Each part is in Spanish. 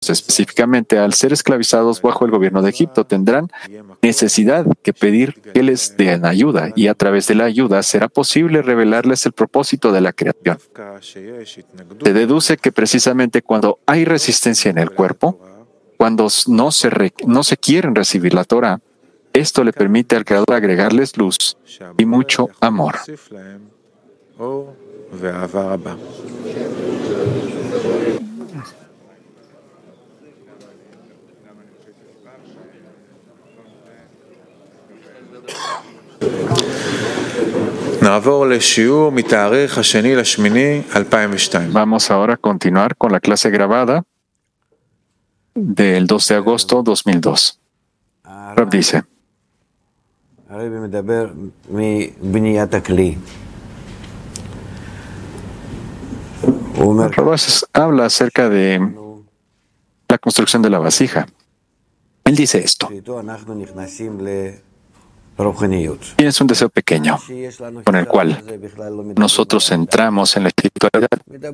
específicamente al ser esclavizados bajo el gobierno de Egipto, tendrán necesidad que pedir que les den ayuda, y a través de la ayuda será posible revelarles el propósito de la creación. Se deduce que precisamente cuando hay resistencia en el cuerpo, cuando no se quieren recibir la Torah, esto le permite al Creador agregarles luz y mucho amor. Vamos ahora a continuar con la clase grabada del 2 de agosto 2002. Rab dice: Rab habla acerca de la construcción de la vasija. Él dice esto: tienes un deseo pequeño con el cual nosotros entramos en la espiritualidad.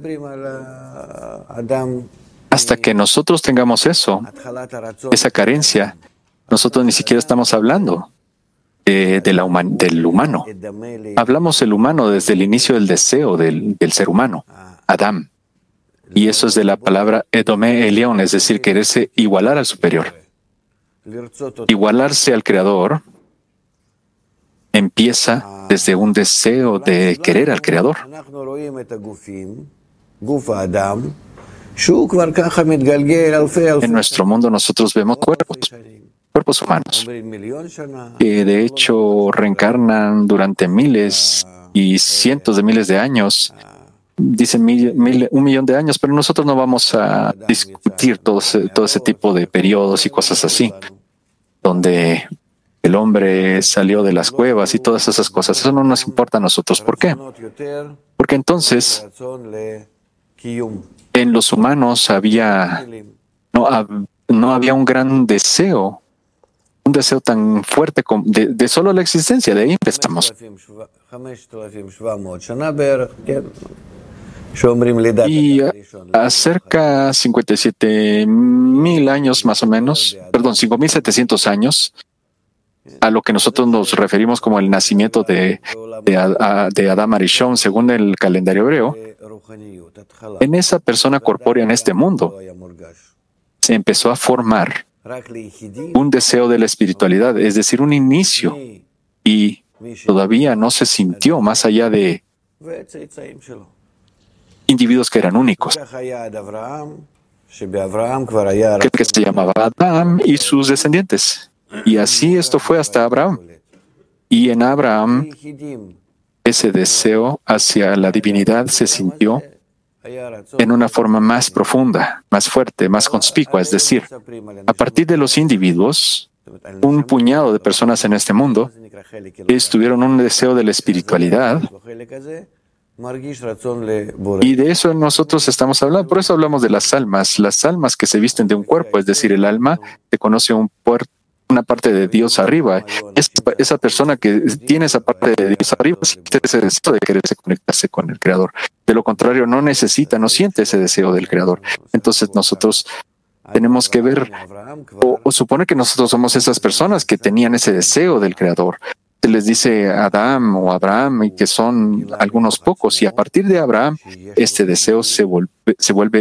Hasta que nosotros tengamos esa carencia, nosotros ni siquiera estamos hablando del humano. Hablamos del humano desde el inicio del deseo del ser humano, Adam. Y eso es de la palabra Edomé Elión, es decir, quererse igualar al superior. Igualarse al Creador empieza desde un deseo de querer al Creador. En nuestro mundo nosotros vemos cuerpos humanos, que de hecho reencarnan durante miles y cientos de miles de años. Dicen 1 millón de años, pero nosotros no vamos a discutir todo ese tipo de periodos y cosas así, donde el hombre salió de las cuevas y todas esas cosas. Eso no nos importa a nosotros. ¿Por qué? Porque entonces en los humanos no había un gran deseo, un deseo tan fuerte de solo la existencia. De ahí empezamos. Y acerca 57,000 años más o menos, 5,700 años, a lo que nosotros nos referimos como el nacimiento de Adam Arishon, según el calendario hebreo, en esa persona corpórea en este mundo se empezó a formar un deseo de la espiritualidad, es decir, un inicio, y todavía no se sintió más allá de individuos que eran únicos, que se llamaba Adam y sus descendientes. Y así esto fue hasta Abraham. Y en Abraham, ese deseo hacia la divinidad se sintió en una forma más profunda, más fuerte, más conspicua. Es decir, a partir de los individuos, un puñado de personas en este mundo tuvieron un deseo de la espiritualidad. Y de eso nosotros estamos hablando. Por eso hablamos de las almas que se visten de un cuerpo. Es decir, el alma que conoce una parte de Dios arriba. Esa persona que tiene esa parte de Dios arriba siente ese deseo de quererse conectarse con el Creador. De lo contrario, no siente ese deseo del Creador. Entonces nosotros tenemos que ver o suponer que nosotros somos esas personas que tenían ese deseo del Creador. Se les dice Adam o Abraham, y que son algunos pocos, y a partir de Abraham este deseo se vuelve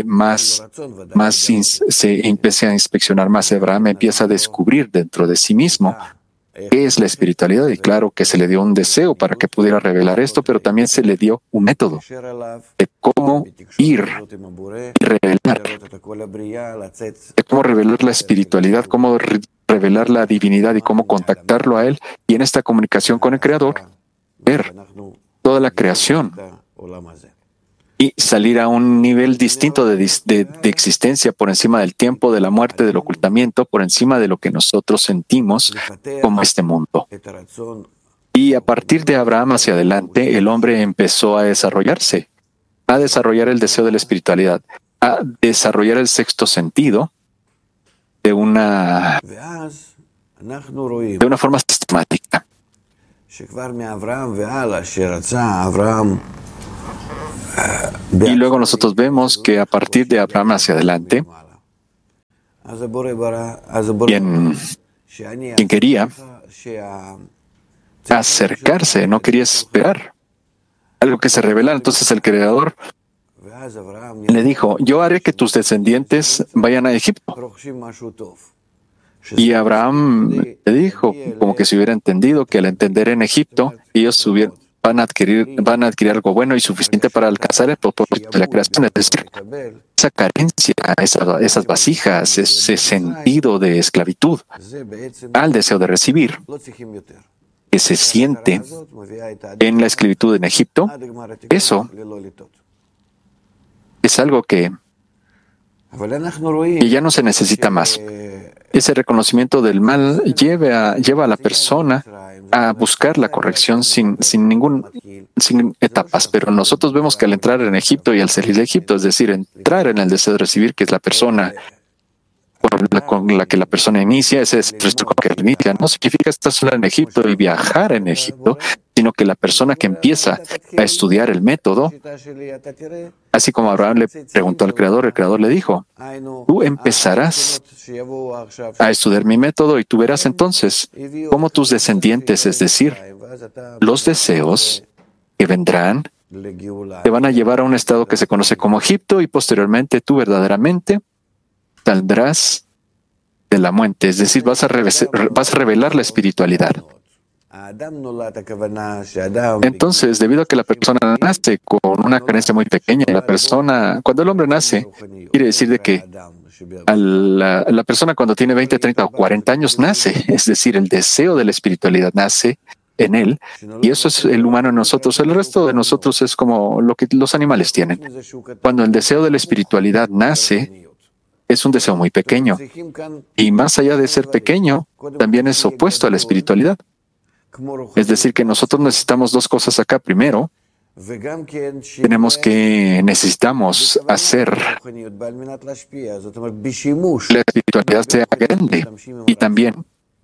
se empieza a inspeccionar más. Abraham empieza a descubrir dentro de sí mismo qué es la espiritualidad, y claro que se le dio un deseo para que pudiera revelar esto, pero también se le dio un método de cómo ir y revelar, de cómo revelar la espiritualidad, cómo revelar la divinidad y cómo contactarlo a Él, y en esta comunicación con el Creador, ver toda la creación y salir a un nivel distinto de existencia, por encima del tiempo, de la muerte, del ocultamiento, por encima de lo que nosotros sentimos como este mundo. Y a partir de Abraham hacia adelante, el hombre empezó a desarrollarse, a desarrollar el deseo de la espiritualidad, a desarrollar el sexto sentido de una forma sistemática. Y luego nosotros vemos que a partir de Abraham hacia adelante, quien, quien quería acercarse, no quería esperar algo que se revelara. Entonces el Creador le dijo, yo haré que tus descendientes vayan a Egipto. Y Abraham le dijo, como que se hubiera entendido que al entender en Egipto, ellos van a adquirir algo bueno y suficiente para alcanzar el propósito de la creación. Es decir, esa carencia, esas vasijas, ese sentido de esclavitud al deseo de recibir, que se siente en la esclavitud en Egipto, eso es algo que ya no se necesita más. Ese reconocimiento del mal lleva a la persona a buscar la corrección sin etapas. Pero nosotros vemos que al entrar en Egipto y al salir de Egipto, es decir, entrar en el deseo de recibir, que es la persona con la que la persona inicia, ese es con que inicia, no significa estar sola en Egipto y viajar en Egipto, sino que la persona que empieza a estudiar el método, así como Abraham le preguntó al Creador, el Creador le dijo, tú empezarás a estudiar mi método y tú verás entonces cómo tus descendientes, es decir, los deseos que vendrán, te van a llevar a un estado que se conoce como Egipto y posteriormente tú verdaderamente saldrás de la muerte, es decir, vas a revelar la espiritualidad. Entonces, debido a que la persona nace con una carencia muy pequeña, cuando el hombre nace, quiere decir de que la persona cuando tiene 20, 30 o 40 años nace, es decir, el deseo de la espiritualidad nace en él, y eso es el humano en nosotros. El resto de nosotros es como lo que los animales tienen. Cuando el deseo de la espiritualidad nace, es un deseo muy pequeño. Y más allá de ser pequeño, también es opuesto a la espiritualidad. Es decir, que nosotros necesitamos dos cosas acá. Primero, necesitamos hacer la espiritualidad sea grande y también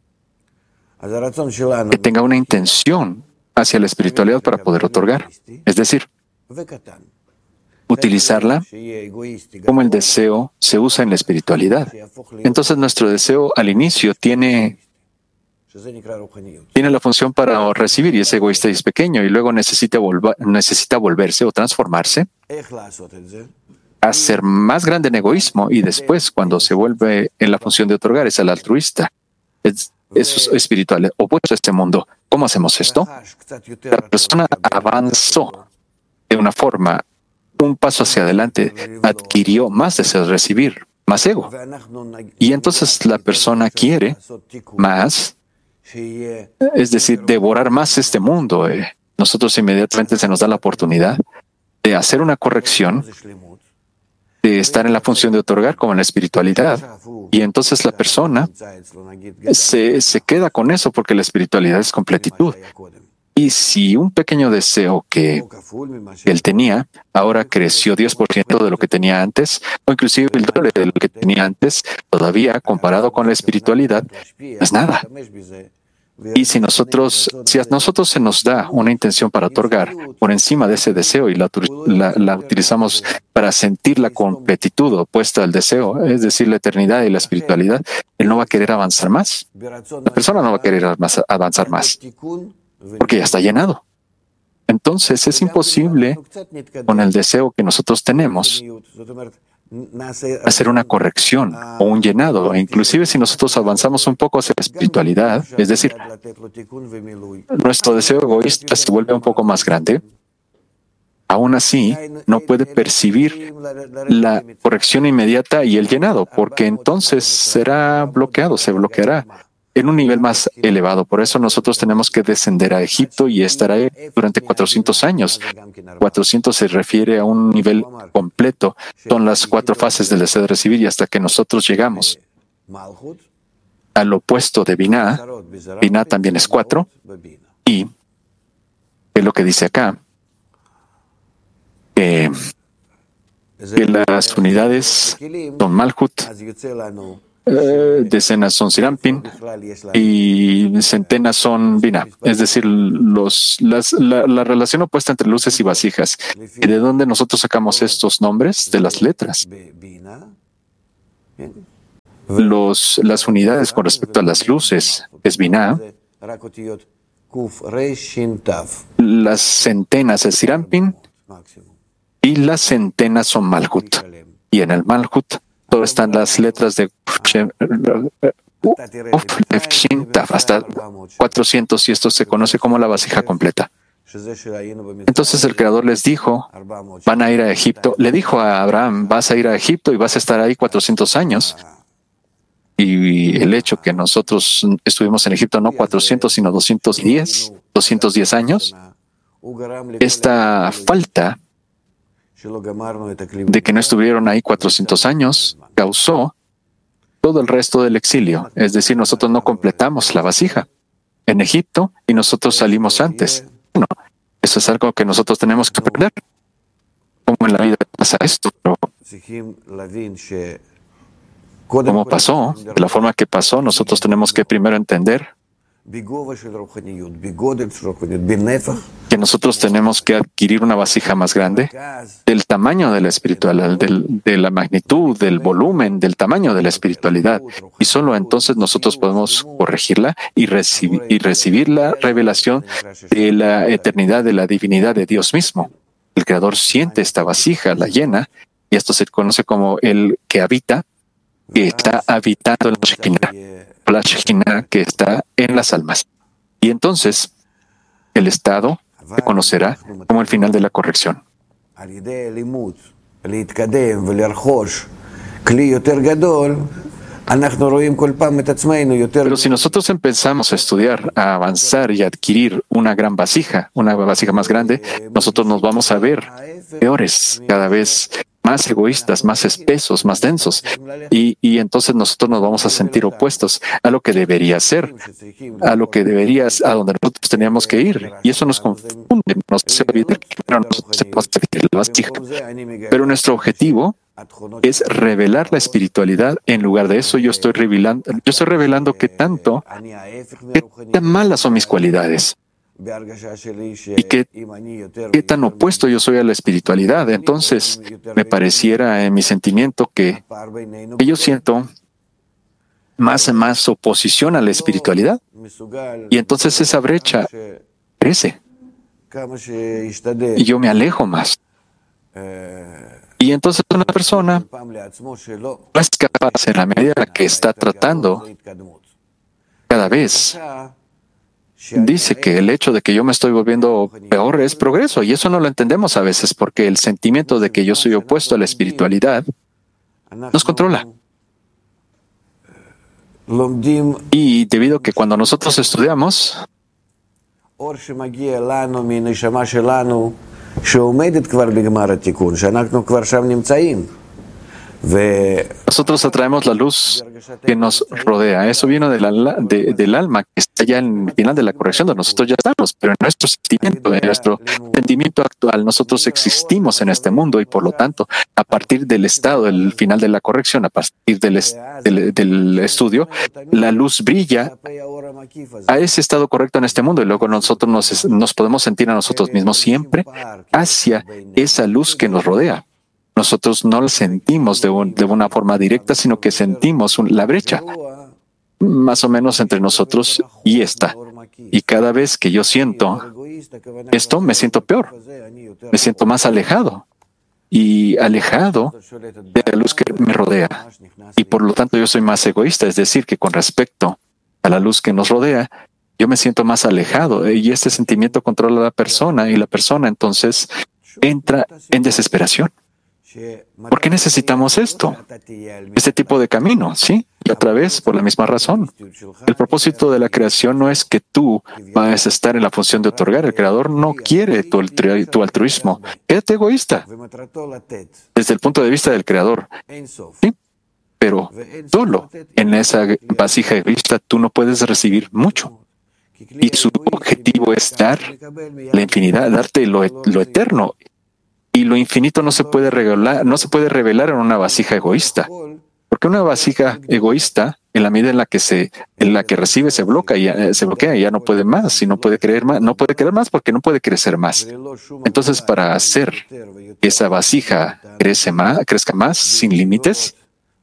que tenga una intención hacia la espiritualidad para poder otorgar. Es decir, utilizarla como el deseo se usa en la espiritualidad. Entonces nuestro deseo al inicio tiene la función para recibir y es egoísta y es pequeño y luego necesita volverse o transformarse a ser más grande en egoísmo y después cuando se vuelve en la función de otorgar es el altruista. Eso es espiritual, opuesto a este mundo. ¿Cómo hacemos esto? La persona avanzó de una forma un paso hacia adelante, adquirió más deseo de recibir, más ego. Y entonces la persona quiere más, es decir, devorar más este mundo. Nosotros inmediatamente se nos da la oportunidad de hacer una corrección, de estar en la función de otorgar como en la espiritualidad. Y entonces la persona se queda con eso porque la espiritualidad es completitud. Y si un pequeño deseo que él tenía, ahora creció 10% de lo que tenía antes, o inclusive el doble de lo que tenía antes, todavía comparado con la espiritualidad, no es nada. Y si a nosotros se nos da una intención para otorgar por encima de ese deseo y la utilizamos para sentir la completitud opuesta al deseo, es decir, la eternidad y la espiritualidad, él no va a querer avanzar más. La persona no va a querer avanzar más. Porque ya está llenado. Entonces es imposible con el deseo que nosotros tenemos hacer una corrección o un llenado. E inclusive si nosotros avanzamos un poco hacia la espiritualidad, es decir, nuestro deseo egoísta se vuelve un poco más grande, aún así no puede percibir la corrección inmediata y el llenado, porque entonces será bloqueado, se bloqueará en un nivel más elevado. Por eso nosotros tenemos que descender a Egipto y estar ahí durante 400 años. 400 se refiere a un nivel completo. Son las 4 fases del deseo de recibir y hasta que nosotros llegamos al opuesto de Binah. Binah también es 4. Y es lo que dice acá, que las unidades son Malhut, decenas son Sirampin y centenas son Binah. Es decir, la relación opuesta entre luces y vasijas. ¿Y de dónde nosotros sacamos estos nombres? De las letras. las unidades con respecto a las luces es Binah, las centenas es Sirampin y las centenas son Malhut. Y en el Malhut todo están las letras de hasta 400 y esto se conoce como la vasija completa. Entonces el Creador les dijo, van a ir a Egipto. Le dijo a Abraham, vas a ir a Egipto y vas a estar ahí 400 años. Y el hecho que nosotros estuvimos en Egipto no 400, sino 210 años, esta falta de que no estuvieron ahí 400 años causó todo el resto del exilio. Es decir, nosotros no completamos la vasija en Egipto y nosotros salimos antes. No, eso es algo que nosotros tenemos que aprender. ¿Cómo en la vida pasa esto? ¿Cómo pasó? De la forma que pasó, nosotros tenemos que primero entender que nosotros tenemos que adquirir una vasija más grande del tamaño de la espiritualidad, de la magnitud, del volumen, del tamaño de la espiritualidad. Y solo entonces nosotros podemos corregirla y recibir la revelación de la eternidad, de la divinidad de Dios mismo. El Creador siente esta vasija, la llena, y esto se conoce como el que habita, que está habitando en la Shekinah, que está en las almas. Y entonces el estado se conocerá como el final de la corrección. Pero si nosotros empezamos a estudiar, a avanzar y a adquirir una vasija más grande, nosotros nos vamos a ver peores, cada vez más egoístas, más espesos, más densos. Y entonces nosotros nos vamos a sentir opuestos a lo que debería ser, a donde nosotros teníamos que ir. Y eso nos confunde, nos hace olvidar que nosotros tenemos que adquirir la vasija. Pero nuestro objetivo es revelar la espiritualidad. En lugar de eso, yo estoy revelando qué tan malas son mis cualidades y qué tan opuesto yo soy a la espiritualidad. Entonces, me pareciera en mi sentimiento que yo siento más oposición a la espiritualidad. Y entonces esa brecha crece. Y yo me alejo más. Y entonces una persona no es capaz, en la medida en la que está tratando cada vez, dice que el hecho de que yo me estoy volviendo peor es progreso, y eso no lo entendemos a veces porque el sentimiento de que yo soy opuesto a la espiritualidad nos controla. Y debido a que cuando nosotros estudiamos, nosotros atraemos la luz que nos rodea. Eso viene del alma que está ya en el final de la corrección, de nosotros ya estamos, pero en nuestro sentimiento actual, nosotros existimos en este mundo y por lo tanto, a partir del estado, del final de la corrección, a partir del estudio, la luz brilla a ese estado correcto en este mundo y luego nosotros nos podemos sentir a nosotros mismos siempre hacia esa luz que nos rodea. Nosotros no la sentimos de una forma directa, sino que sentimos la brecha, más o menos entre nosotros y esta. Y cada vez que yo siento esto, me siento peor, me siento más alejado de la luz que me rodea. Y por lo tanto yo soy más egoísta, es decir, que con respecto a la luz que nos rodea, yo me siento más alejado y este sentimiento controla a la persona y la persona entonces entra en desesperación. ¿Por qué necesitamos esto? Este tipo de camino, ¿sí? Y otra vez, por la misma razón. El propósito de la creación no es que tú vayas a estar en la función de otorgar. El Creador no quiere tu altruismo. Quédate egoísta. Desde el punto de vista del Creador. ¿Sí? Pero solo en esa vasija egoísta tú no puedes recibir mucho. Y su objetivo es dar la infinidad, darte lo eterno. Y lo infinito no se puede revelar en una vasija egoísta. Porque una vasija egoísta, en la medida en la que recibe, se bloquea y ya no puede más, y no puede creer más porque no puede crecer más. Entonces, para hacer que esa vasija crezca más sin límites,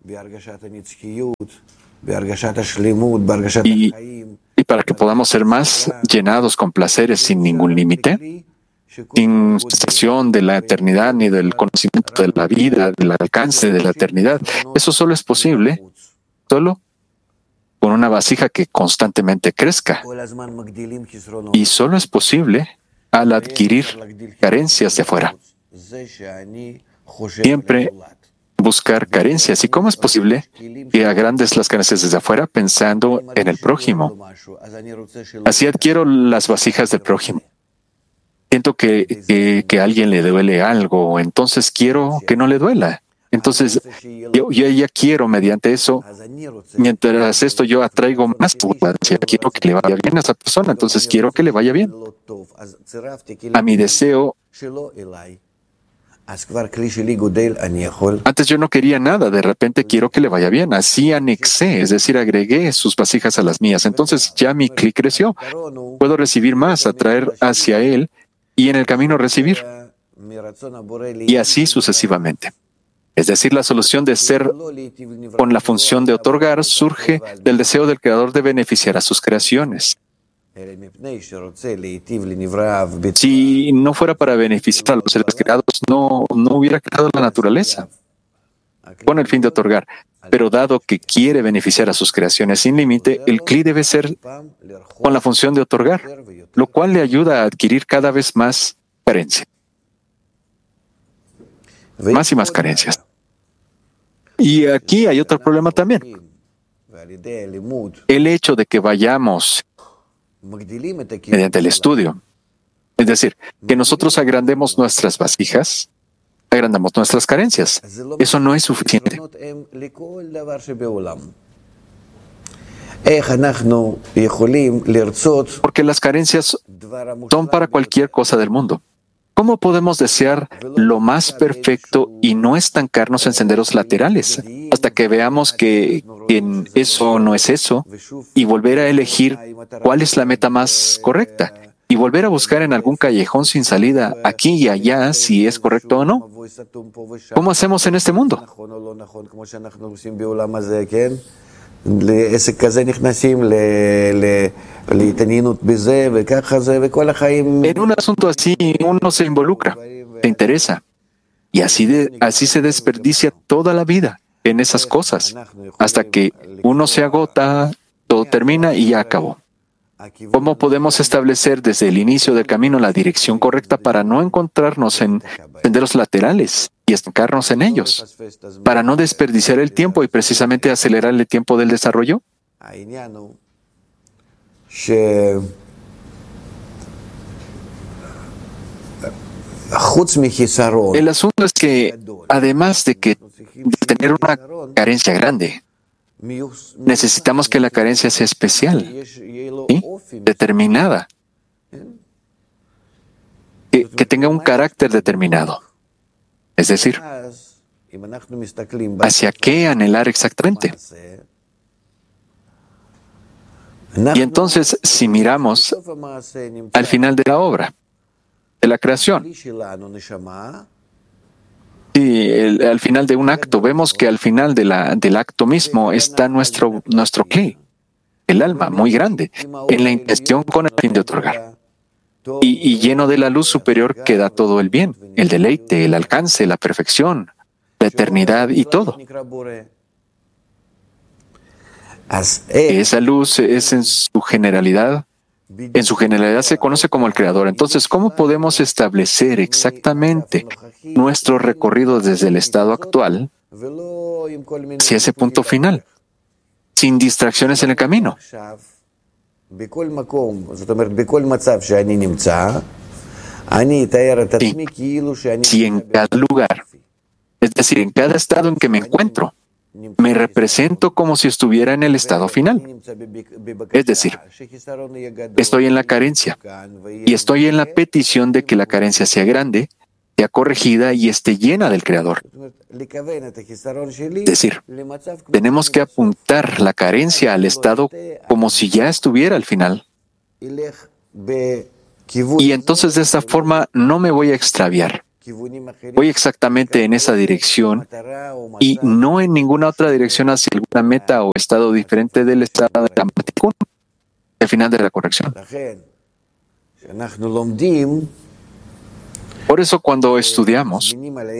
y, y para que podamos ser más llenados con placeres sin ningún límite, sin sensación de la eternidad ni del conocimiento de la vida, del alcance de la eternidad. Eso solo es posible solo con una vasija que constantemente crezca. Y solo es posible al adquirir carencias de afuera. Siempre buscar carencias. ¿Y cómo es posible que agrandes las carencias desde afuera pensando en el prójimo? Así adquiero las vasijas del prójimo. Siento que a alguien le duele algo, entonces quiero que no le duela. Entonces, yo ya quiero mediante eso, mientras esto yo atraigo más abundancia, quiero que le vaya bien a esa persona, entonces quiero que le vaya bien. A mi deseo, antes yo no quería nada, de repente quiero que le vaya bien, así anexé, es decir, agregué sus vasijas a las mías, entonces ya mi cli creció, puedo recibir más, atraer hacia él y en el camino recibir, y así sucesivamente. Es decir, la solución de ser con la función de otorgar surge del deseo del Creador de beneficiar a sus creaciones. Si no fuera para beneficiar a los seres creados, no hubiera creado la naturaleza con el fin de otorgar. Pero dado que quiere beneficiar a sus creaciones sin límite, el Kli debe ser con la función de otorgar, lo cual le ayuda a adquirir cada vez más carencia. Más y más carencias. Y aquí hay otro problema también. El hecho de que vayamos mediante el estudio, es decir, que nosotros agrandemos nuestras vasijas, agrandamos nuestras carencias. Eso no es suficiente. Porque las carencias son para cualquier cosa del mundo. ¿Cómo podemos desear lo más perfecto y no estancarnos en senderos laterales hasta que veamos que eso no es eso y volver a elegir cuál es la meta más correcta y volver a buscar en algún callejón sin salida aquí y allá si es correcto o no? ¿Cómo hacemos en este mundo? En un asunto así uno se involucra, se interesa, y así se desperdicia toda la vida en esas cosas, hasta que uno se agota, todo termina y ya acabó. ¿Cómo podemos establecer desde el inicio del camino la dirección correcta para no encontrarnos en senderos laterales y estancarnos en ellos, para no desperdiciar el tiempo y precisamente acelerar el tiempo del desarrollo? El asunto es que, además de tener una carencia grande, necesitamos que la carencia sea especial, ¿sí? Determinada, que tenga un carácter determinado. Es decir, ¿hacia qué anhelar exactamente? Y entonces, si miramos al final de la obra, de la creación, al final de un acto, vemos que al final del acto mismo está nuestro Kli, el alma, muy grande, en la intención con el fin de otorgar. Y lleno de la luz superior que da todo el bien, el deleite, el alcance, la perfección, la eternidad y todo. Esa luz es en su generalidad se conoce como el Creador. Entonces, ¿cómo podemos establecer exactamente nuestro recorrido desde el estado actual hacia ese punto final, sin distracciones en el camino? Si en cada lugar, es decir, en cada estado en que me encuentro, me represento como si estuviera en el estado final. Es decir, estoy en la carencia y estoy en la petición de que la carencia sea grande, sea corregida y esté llena del Creador. Es decir, tenemos que apuntar la carencia al estado como si ya estuviera al final. Y entonces de esta forma no me voy a extraviar. Voy exactamente en esa dirección y no en ninguna otra dirección hacia alguna meta o estado diferente del estado de la Matikun, al final de la corrección. Por eso cuando estudiamos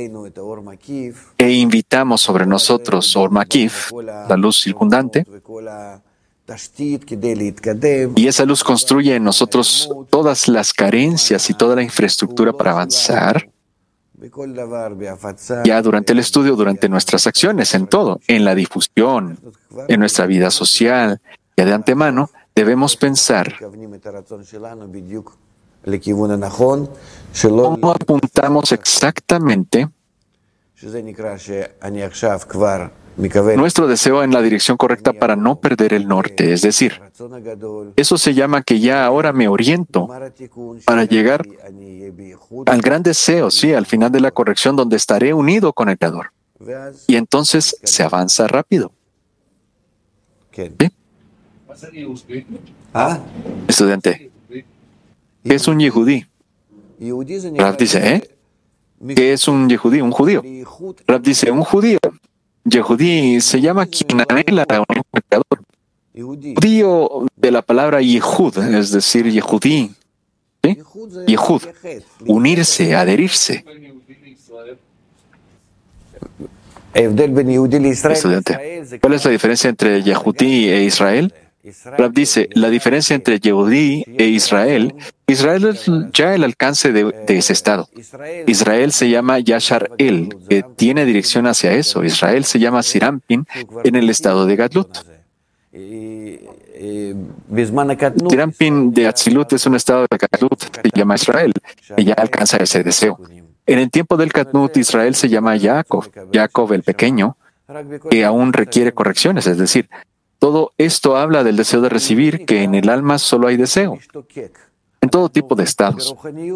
e invitamos sobre nosotros Or Makif, la luz circundante, y esa luz construye en nosotros todas las carencias y toda la infraestructura para avanzar, ya durante el estudio, durante nuestras acciones, en todo, en la difusión, en nuestra vida social, ya de antemano, debemos pensar cómo apuntamos exactamente nuestro deseo en la dirección correcta para no perder el norte. Es decir, eso se llama que ya ahora me oriento para llegar al gran deseo, sí, al final de la corrección donde estaré unido con el Creador. Y entonces se avanza rápido. ¿Sí? Estudiante, ¿qué es un Yehudí? Rav dice, ¿qué es un Yehudí? Un judío. Rav dice, un judío. Yehudí se llama quien anhela la unión con el Creador. Judío de la palabra Yehud, es decir, Yehudí. ¿Sí? Yehud, unirse, adherirse. Estudiante, ¿cuál es la diferencia entre Yehudí e Israel? Rav dice, la diferencia entre Yehudí e Israel es ya el alcance de ese estado. Israel se llama Yashar El, que tiene dirección hacia eso. Israel se llama Sirampin en el estado de Gadlut. Sirampin de Atzilut es un estado de Gadlut, se llama Israel, y ya alcanza ese deseo. En el tiempo del Katnut, Israel se llama Jacob el pequeño, que aún requiere correcciones, es decir, todo esto habla del deseo de recibir, que en el alma solo hay deseo, en todo tipo de estados.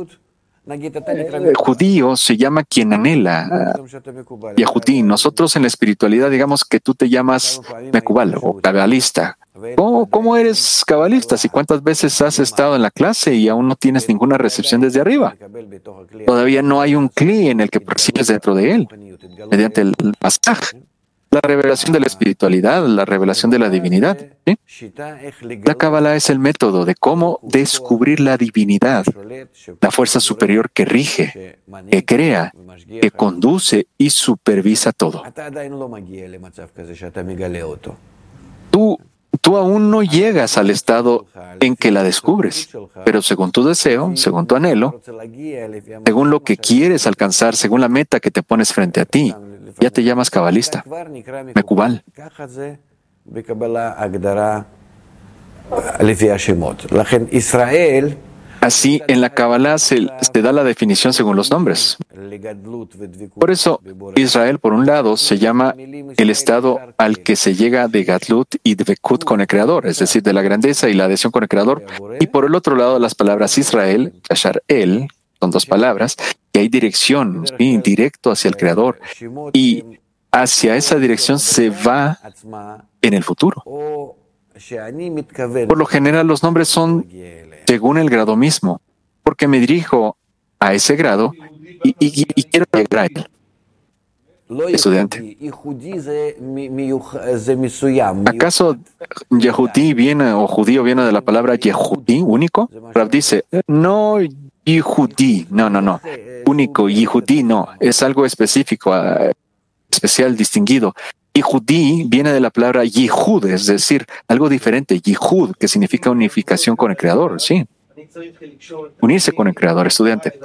El judío se llama quien anhela. Yehudí, nosotros en la espiritualidad digamos que tú te llamas Mekubal o cabalista. ¿Cómo eres cabalista si cuántas veces has estado en la clase y aún no tienes ninguna recepción desde arriba? Todavía no hay un cli en el que percibes dentro de él, mediante el masaj. La revelación de la espiritualidad, la revelación de la divinidad. ¿Sí? La Kabbalah es el método de cómo descubrir la divinidad, la fuerza superior que rige, que crea, que conduce y supervisa todo. Tú aún no llegas al estado en que la descubres, pero según tu deseo, según tu anhelo, según lo que quieres alcanzar, según la meta que te pones frente a ti, ya te llamas cabalista, Mekubal. Así, en la Kabbalah se da la definición según los nombres. Por eso, Israel, por un lado, se llama el estado al que se llega de Gadlut y de Bekut con el Creador, es decir, de la grandeza y la adhesión con el Creador. Y por el otro lado, las palabras Israel, Yashar El, son dos palabras, que hay dirección, ¿sí? Directo hacia el Creador. Y hacia esa dirección se va en el futuro. Por lo general, los nombres son según el grado mismo, porque me dirijo a ese grado y quiero llegar a él. Estudiante, ¿acaso Yehudí viene o judío viene de la palabra Yehudí, único? Rav dice, no Yehudí, no, único, Yehudí no, es algo específico, especial, distinguido. Yehudí viene de la palabra Yehud, es decir, algo diferente, Yehud, que significa unificación con el Creador, sí. Unirse con el Creador, estudiante.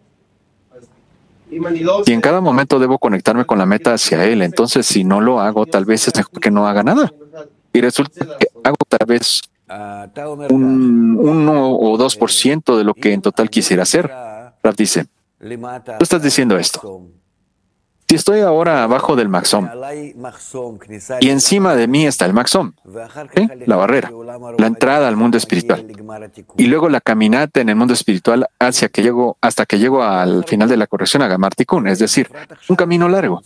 Y en cada momento debo conectarme con la meta hacia Él, entonces si no lo hago, tal vez es mejor que no haga nada. Y resulta que hago tal vez un 1 o 2% de lo que en total quisiera hacer. Rav dice, tú estás diciendo esto. Si estoy ahora abajo del Maxom y encima de mí está el Maxom, ¿sí? La barrera, la entrada al mundo espiritual, y luego la caminata en el mundo espiritual hasta que llego al final de la corrección a Gamar Tikkun, es decir, un camino largo.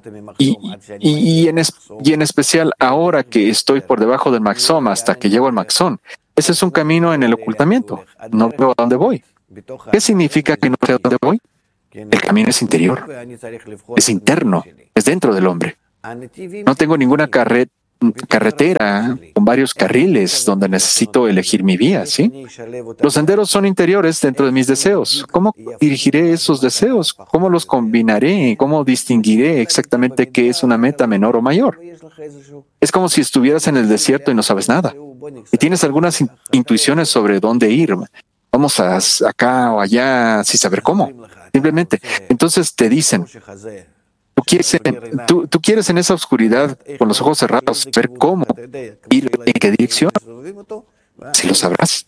Y en especial ahora que estoy por debajo del Maxom hasta que llego al Maxom, ese es un camino en el ocultamiento. No veo a dónde voy. ¿Qué significa que no sé a dónde voy? El camino es interior, es interno, es dentro del hombre. No tengo ninguna carretera con varios carriles donde necesito elegir mi vía, ¿sí? Los senderos son interiores dentro de mis deseos. ¿Cómo dirigiré esos deseos? ¿Cómo los combinaré? ¿Cómo distinguiré exactamente qué es una meta menor o mayor? Es como si estuvieras en el desierto y no sabes nada. Y tienes algunas intuiciones sobre dónde ir. Vamos acá o allá sin saber cómo. Simplemente. Entonces te dicen, tú quieres en esa oscuridad, con los ojos cerrados, ver cómo ir, en qué dirección. Si lo sabrás.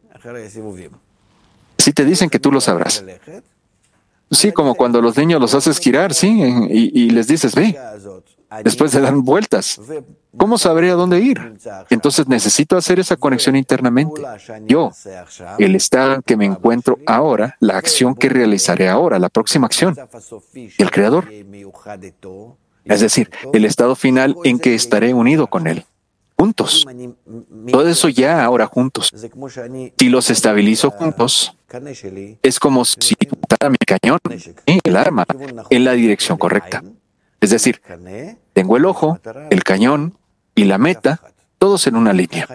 Si te dicen que tú lo sabrás. Sí, como cuando los niños los haces girar, sí, y les dices, ve, después de dar vueltas. ¿Cómo sabré a dónde ir? Entonces necesito hacer esa conexión internamente. Yo, el estado en que me encuentro ahora, la acción que realizaré ahora, la próxima acción, y el Creador. Es decir, el estado final en que estaré unido con Él, juntos. Todo eso ya ahora juntos. Si los estabilizo juntos, es como si pusiera mi cañón, el arma, en la dirección correcta. Es decir, tengo el ojo, el cañón y la meta, todos en una línea.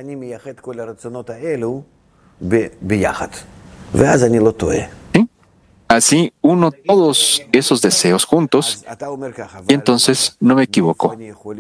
¿Sí? Así uno todos esos deseos juntos y entonces no me equivoco.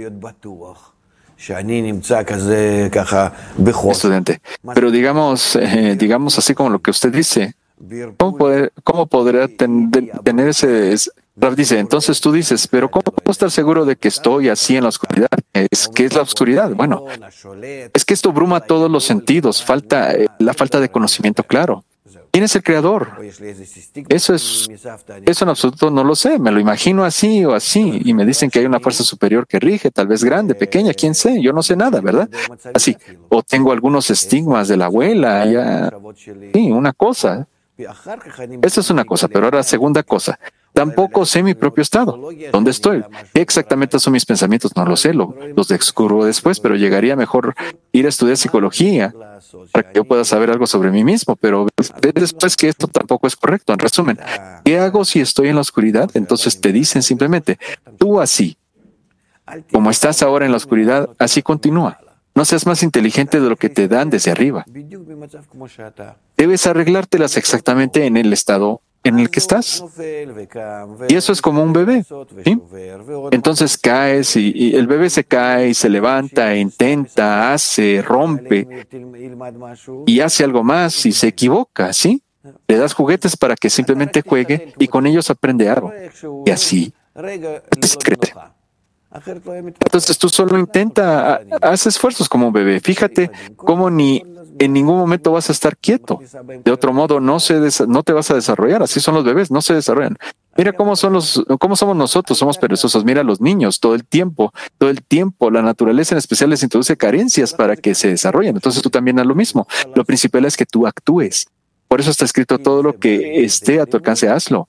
Estudiante, pero digamos así como lo que usted dice, ¿cómo podrá tener ese... Rav dice, entonces tú dices, pero ¿cómo puedo estar seguro de que estoy así en la oscuridad? ¿Qué es la oscuridad? Bueno, es que esto bruma todos los sentidos, la falta de conocimiento claro. ¿Quién es el creador? Eso en absoluto no lo sé, me lo imagino así o así, y me dicen que hay una fuerza superior que rige, tal vez grande, pequeña, quién sé, yo no sé nada, ¿verdad? Así, o tengo algunos estigmas de la abuela, sí, una cosa. Eso es una cosa, pero ahora segunda cosa. Tampoco sé mi propio estado. ¿Dónde estoy? ¿Qué exactamente son mis pensamientos? No lo sé, los descubro después, pero llegaría mejor ir a estudiar psicología para que yo pueda saber algo sobre mí mismo, pero después que esto tampoco es correcto. En resumen, ¿qué hago si estoy en la oscuridad? Entonces te dicen simplemente, tú así, como estás ahora en la oscuridad, así continúa. No seas más inteligente de lo que te dan desde arriba. Debes arreglártelas exactamente en el estado en el que estás. Y eso es como un bebé, ¿sí? Entonces caes y el bebé se cae y se levanta, intenta, hace, rompe y hace algo más y se equivoca, ¿sí? Le das juguetes para que simplemente juegue y con ellos aprende algo. Y así crece. Entonces tú solo haz esfuerzos como un bebé. Fíjate cómo en ningún momento vas a estar quieto. De otro modo, no te vas a desarrollar. Así son los bebés, no se desarrollan. Mira cómo somos nosotros, somos perezosos. Mira a los niños todo el tiempo, la naturaleza en especial les introduce carencias para que se desarrollen. Entonces tú también haz lo mismo. Lo principal es que tú actúes. Por eso está escrito todo lo que esté a tu alcance, hazlo.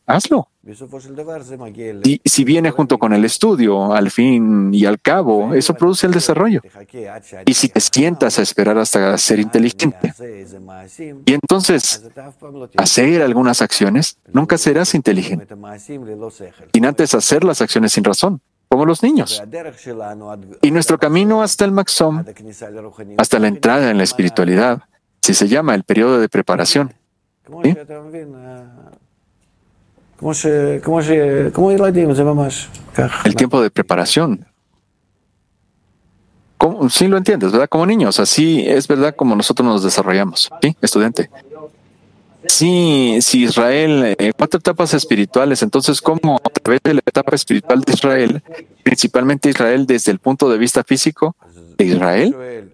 Y si viene junto con el estudio, al fin y al cabo, eso produce el desarrollo. Y si te sientas a esperar hasta ser inteligente, y entonces hacer algunas acciones, nunca serás inteligente. Sin antes hacer las acciones sin razón, como los niños. Y nuestro camino hasta el Maxom, hasta la entrada en la espiritualidad, si se llama el periodo de preparación. ¿Sí? El tiempo de preparación. Sí lo entiendes, ¿verdad? Como niños, así es verdad como nosotros nos desarrollamos. ¿Sí, estudiante? Sí, Israel, 4 etapas espirituales, entonces, ¿cómo a través de la etapa espiritual de Israel, principalmente Israel desde el punto de vista físico de Israel?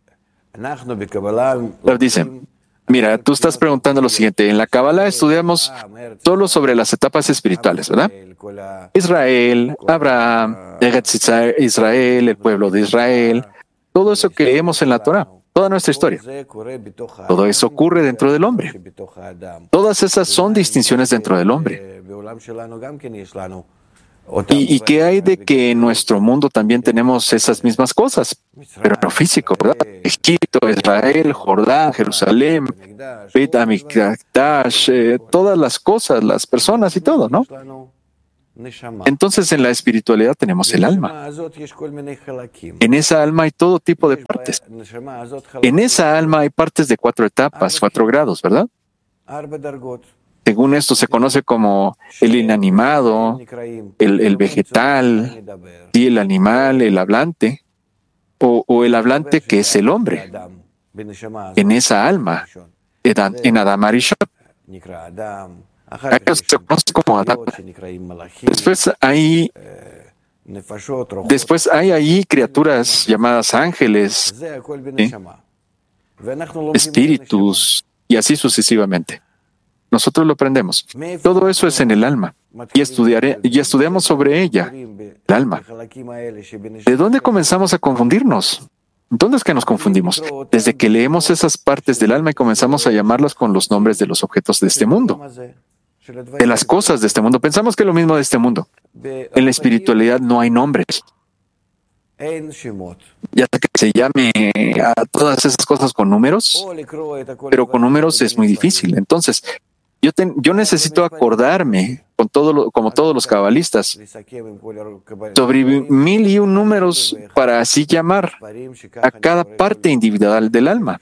Dicen, mira, tú estás preguntando lo siguiente. En la Kabbalah estudiamos solo sobre las etapas espirituales, ¿verdad? Israel, Abraham, Israel, el pueblo de Israel, todo eso que leemos en la Torah, toda nuestra historia. Todo eso ocurre dentro del hombre. Todas esas son distinciones dentro del hombre. ¿Y qué hay de que en nuestro mundo también tenemos esas mismas cosas, pero en lo físico, ¿verdad? Egipto, Israel, Jordán, Jerusalén, Beit Hamikdash, todas las cosas, las personas y todo, ¿no? Entonces en la espiritualidad tenemos el alma. En esa alma hay todo tipo de partes. En esa alma hay partes de 4 etapas, 4 grados, ¿verdad? Según esto se conoce como el inanimado, el vegetal, sí, el animal, el hablante, o el hablante que es el hombre. En esa alma, en Adam Arishon. Ellos se conocen como Adam. Después hay ahí criaturas llamadas ángeles, ¿sí? Espíritus, y así sucesivamente. Nosotros lo aprendemos. Todo eso es en el alma. Y estudiamos sobre ella, el alma. ¿De dónde comenzamos a confundirnos? ¿Dónde es que nos confundimos? Desde que leemos esas partes del alma y comenzamos a llamarlas con los nombres de los objetos de este mundo, de las cosas de este mundo. Pensamos que es lo mismo de este mundo. En la espiritualidad no hay nombres. Ya que se llame a todas esas cosas con números, pero con números es muy difícil. Entonces, yo necesito acordarme, como todos los cabalistas, sobre 1001 números para así llamar a cada parte individual del alma.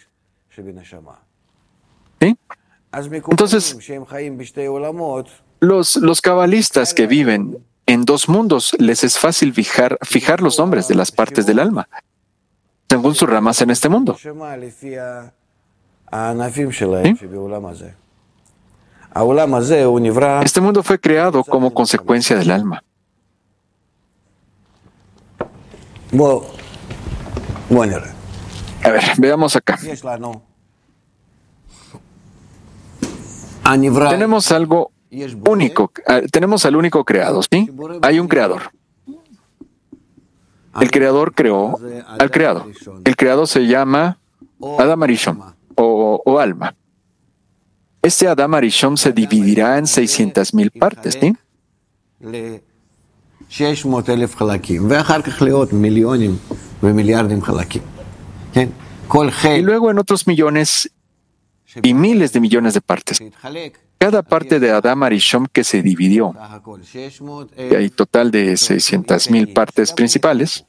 ¿Sí? Entonces, los cabalistas que viven en 2 mundos, les es fácil fijar los nombres de las partes del alma, según sus ramas en este mundo. ¿Sí? Este mundo fue creado como consecuencia del alma. A ver, veamos acá. Tenemos algo único, tenemos al único creado, ¿sí? Hay un creador. El creador creó al creado. El creado se llama Adam Arishon o alma. Este Adam Arishon se dividirá en 600,000 partes, ¿sí? Y luego en otros millones y miles de millones de partes. Cada parte de Adam Arishon que se dividió, y hay total de 600,000 partes principales,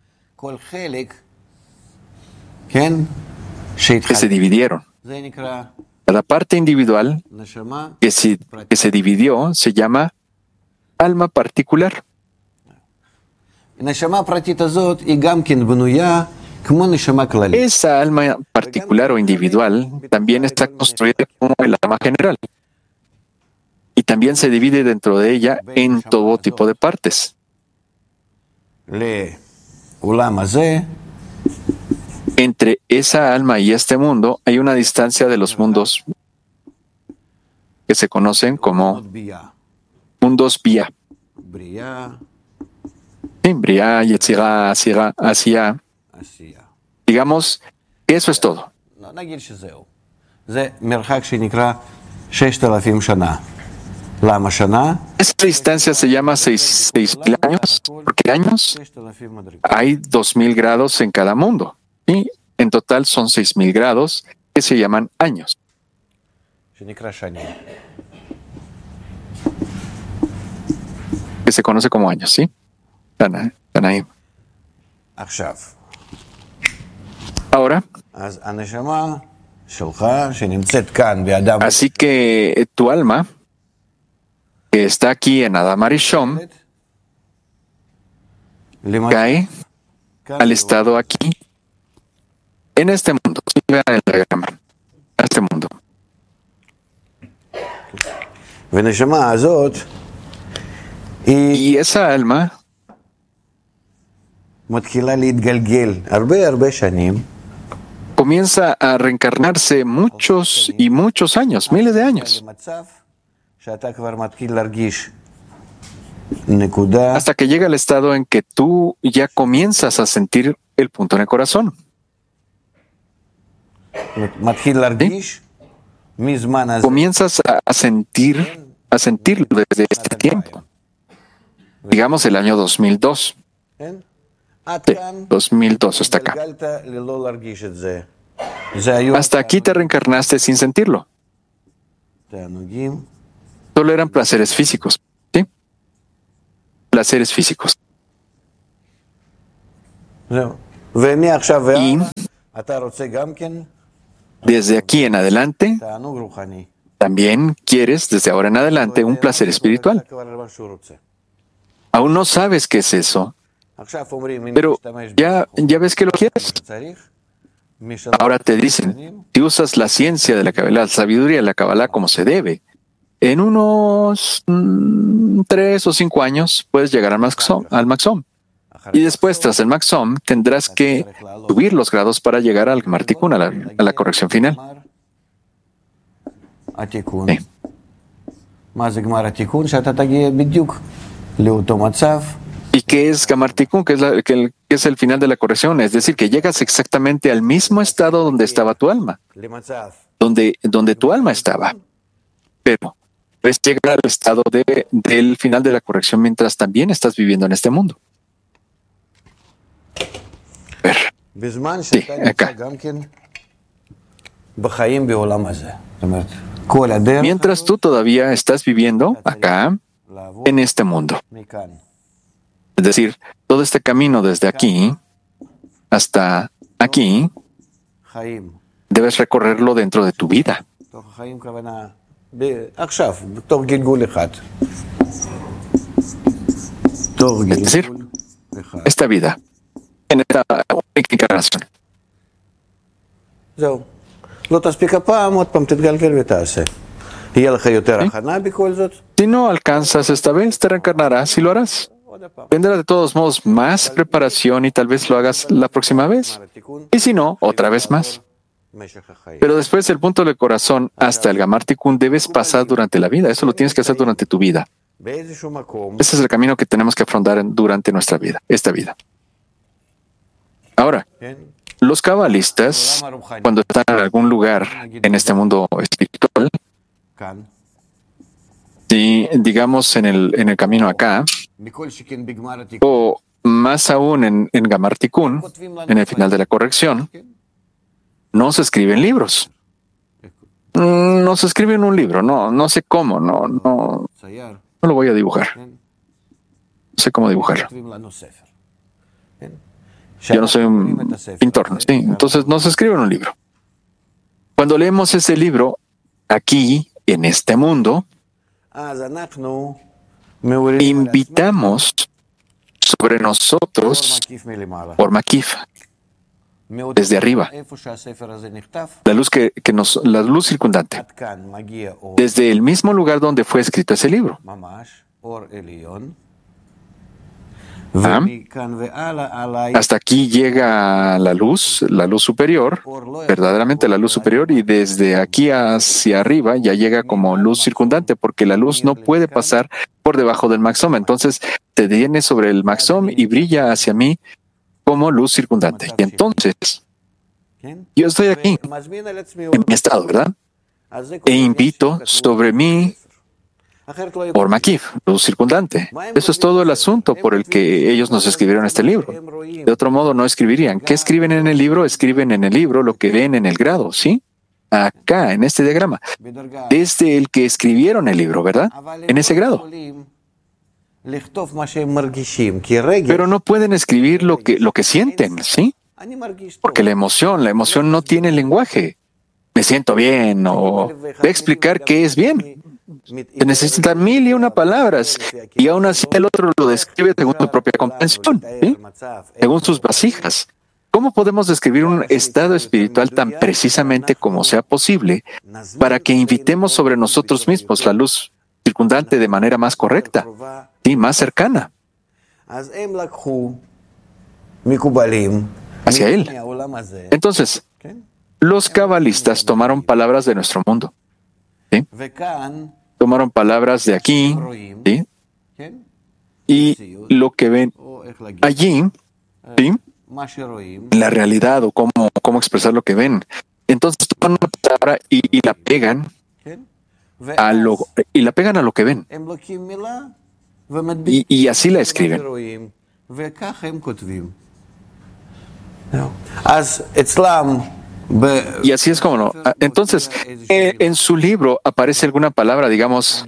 que se dividieron. Cada parte individual que se dividió se llama alma particular. Esa alma particular o individual también está construida como el alma general. Y también se divide dentro de ella en todo tipo de partes. Entre esa alma y este mundo hay una distancia de los mundos que se conocen como mundos Bia. Briá, Yetzirá, Asía. Digamos que eso es todo. Esta distancia se llama 6,000 años. ¿Por qué años? Hay 2,000 grados en cada mundo. Y en total son 6,000 grados que se llaman años. Que se conoce como años, ¿sí? Están ahí. Ahora, así que tu alma, que está aquí en Adam Arishon, cae al estado aquí, en este mundo. Vean el diagrama. Este mundo. Y esa alma comienza a reencarnarse muchos y muchos años, miles de años, hasta que llega el estado en que tú ya comienzas a sentir el punto en el corazón. ¿Sí? Comienzas a sentirlo desde este tiempo. digamos el año 2002. Sí, 2002 hasta acá. Hasta aquí te reencarnaste sin sentirlo. Solo eran placeres físicos, ¿sí? Placeres físicos. Y desde aquí en adelante, también quieres, desde ahora en adelante, un placer espiritual. Aún no sabes qué es eso, pero ya ves que lo quieres. Ahora te dicen, si usas la ciencia de la Kabbalah, la sabiduría de la Kabbalah como se debe, en unos 3 o 5 años puedes llegar al Maxom. Y después, tras el Maxom, tendrás que subir los grados para llegar al Gamar Tikkun, a la corrección final. Sí. ¿Y qué es Gamar Tikkun? ¿Qué es el final de la corrección? Es decir, que llegas exactamente al mismo estado donde estaba tu alma, donde tu alma estaba. Pero puedes llegar al estado del final de la corrección mientras también estás viviendo en este mundo. Sí, acá. Mientras tú todavía estás viviendo acá, en este mundo. Es decir, todo este camino desde aquí hasta aquí, debes recorrerlo dentro de tu vida. Es decir, esta vida, en esta única encarnación. Si no alcanzas esta vez, te reencarnarás y lo harás. Tendrá de todos modos más preparación y tal vez lo hagas la próxima vez. Y si no, otra vez más. Pero después del punto del corazón hasta el Gamar Tikkun debes pasar durante la vida. Eso lo tienes que hacer durante tu vida. Ese es el camino que tenemos que afrontar durante nuestra vida, esta vida. Ahora, los cabalistas, cuando están en algún lugar en este mundo espiritual, si digamos en el camino acá, o más aún en Gamar Tikkun, en el final de la corrección, no se escriben libros. No se escribe en un libro, no sé cómo, no lo voy a dibujar. No sé cómo dibujarlo. Yo no soy un pintor, ¿sí? Entonces no se escribe en un libro. Cuando leemos ese libro, aquí, en este mundo, invitamos sobre nosotros por Makif, desde arriba, la luz circundante, desde el mismo lugar donde fue escrito ese libro. Hasta aquí llega la luz superior, verdaderamente la luz superior, y desde aquí hacia arriba ya llega como luz circundante, porque la luz no puede pasar por debajo del Maxom. Entonces te viene sobre el Maxom y brilla hacia mí como luz circundante. Y entonces yo estoy aquí, en mi estado, ¿verdad? E invito sobre mí por Makif, luz circundante. Eso es todo el asunto por el que ellos nos escribieron este libro. De otro modo no escribirían. ¿Qué escriben en el libro? Escriben en el libro lo que ven en el grado, ¿sí? Acá, en este diagrama. Desde el que escribieron el libro, ¿verdad? En ese grado. Pero no pueden escribir lo que sienten, ¿sí? Porque la emoción no tiene lenguaje. Me siento bien, o de explicar qué es bien. Se necesitan 1001 palabras y aún así el otro lo describe según su propia comprensión, ¿sí? Según sus vasijas. ¿Cómo podemos describir un estado espiritual tan precisamente como sea posible para que invitemos sobre nosotros mismos la luz circundante de manera más correcta y más cercana hacia él? Entonces, los cabalistas tomaron palabras de nuestro mundo, ¿sí? Tomaron palabras de aquí, ¿sí? Y lo que ven allí, ¿sí? La realidad o cómo expresar lo que ven. Entonces toman una palabra y la pegan a lo que ven. Y así la escriben. Y así es como no. Entonces, en su libro aparece alguna palabra, digamos,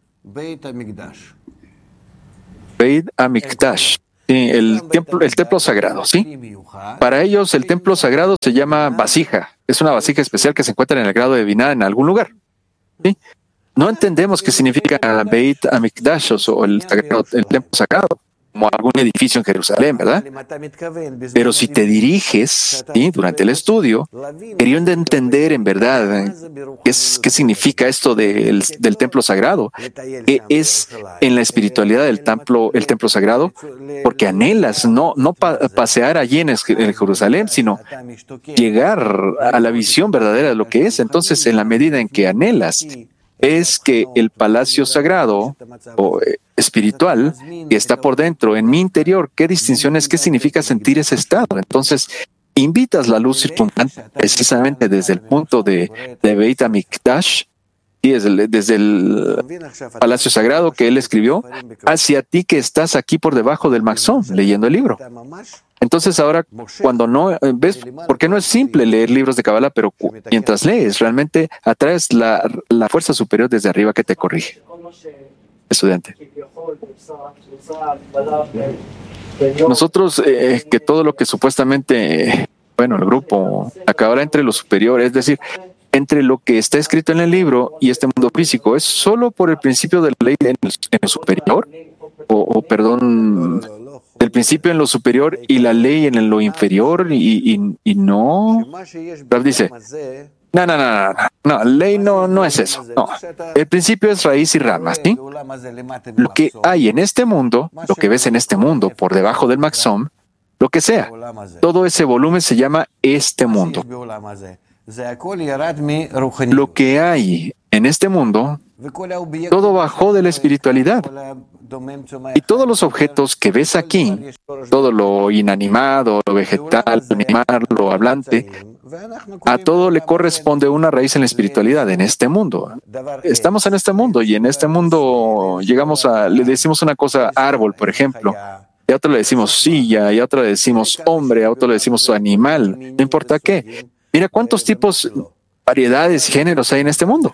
Beit Hamikdash, sí, el templo sagrado, ¿sí? Para ellos, el templo sagrado se llama vasija. Es una vasija especial que se encuentra en el grado de Binah en algún lugar, ¿sí? No entendemos qué significa Beit Hamikdash o el templo sagrado, como algún edificio en Jerusalén, ¿verdad? Pero si te diriges, ¿sí?, durante el estudio, queriendo entender en verdad qué significa esto del templo sagrado, qué es en la espiritualidad del el templo sagrado, porque anhelas no pasear allí en Jerusalén, sino llegar a la visión verdadera de lo que es. Entonces, en la medida en que anhelas, es que el palacio sagrado o espiritual que está por dentro, en mi interior, ¿qué distinción es? ¿Qué significa sentir ese estado? Entonces, invitas la luz circundante precisamente desde el punto de Beit HaMikdash y desde el palacio sagrado que él escribió, hacia ti que estás aquí por debajo del Maxón, leyendo el libro. Entonces ahora, cuando no ves, porque no es simple leer libros de Kabbalah, pero mientras lees, realmente atraes la fuerza superior desde arriba que te corrige. Estudiante. Nosotros, que todo lo que supuestamente, el grupo, la Kabbalah entre lo superior, es decir, entre lo que está escrito en el libro y este mundo físico, ¿es solo por el principio de la ley en lo superior? Perdón, el principio en lo superior y la ley en lo inferior y no. Rav dice, no, ley no es eso. No, el principio es raíz y ramas, ¿sí? Lo que hay en este mundo, lo que ves en este mundo por debajo del Maxom, lo que sea, todo ese volumen se llama este mundo. Lo que hay en este mundo, todo bajó de la espiritualidad. Y todos los objetos que ves aquí, todo lo inanimado, lo vegetal, lo animal, lo hablante, a todo le corresponde una raíz en la espiritualidad, en este mundo. Estamos en este mundo y en este mundo le decimos una cosa árbol, por ejemplo, y a otro le decimos silla, y a otro le decimos hombre, a otro le decimos animal, no importa qué. Mira cuántos tipos, variedades y géneros hay en este mundo.